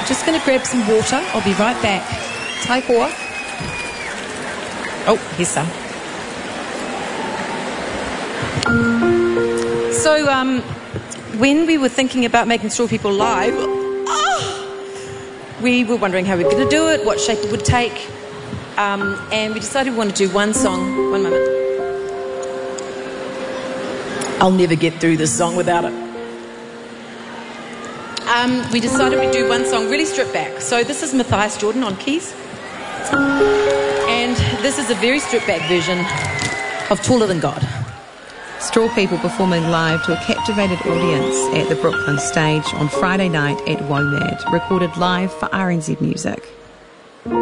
just going to grab some water. I'll be right back. Tai hoa. Oh, here's some. So, when we were thinking about making Straw People live, we were wondering how we were going to do it, what shape it would take, and we decided we wanted to do one song. One moment. I'll never get through this song without it. We decided we'd do one song really stripped back. So this is Matthias Jordan on keys. And this is a very stripped back version of Taller Than God. Straw People performing live to a captivated audience at the Brooklyn stage on Friday night at WOMAD, recorded live for RNZ Music.